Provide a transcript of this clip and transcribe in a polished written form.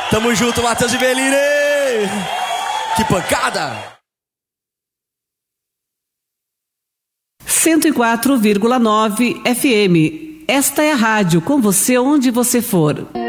Tamo junto, Matheus e Beline! Que pancada! 104,9 FM. Esta é a rádio com você onde você for.